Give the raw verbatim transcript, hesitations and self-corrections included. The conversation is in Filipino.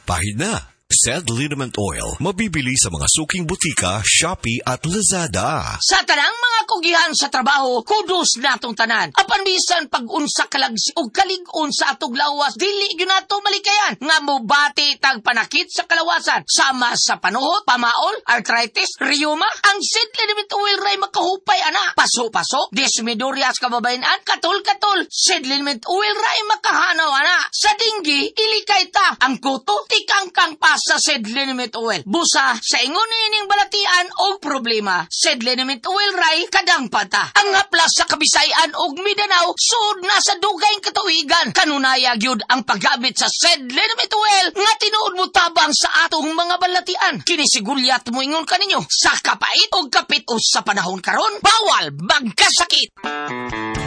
Pahid na. Sed Liniment Oil, mabibili sa mga suking butika, Shopee at Lazada. Sa tanang mga kugihan sa trabaho, kudos natong tanan. Apan bisan pag-unsa kalagsi o kalig-on sa atog lawas, dili yun nato malikayan. Nga mo bati tag panakit sa kalawasan. Sama sa panuhot, pamaol, arthritis, rheuma, ang Sed Liniment Oil ray makahupay ana. Paso-paso, desmidurias kababayan, katol-katol, Sed Liniment Oil ray makahanaw ana. Sa dinggi, ilikay ta. Ang kuto, tikangkang pa sa Sed Liniment Oil. Busa, sa ingon ining balatian o problema, Sed Liniment Oil ray kadang pata. Ang haplas sa Kabisayan og Mindanao, sud na sa dugayng katuigan. Kanunaya gyud ang paggamit sa Sed Liniment Oil nga tinuod mo tabang sa atong mga balatian. Kinisigulyat mo ingon kaninyo, sa kapait o kapit o sa panahon karon, bawal magkasakit.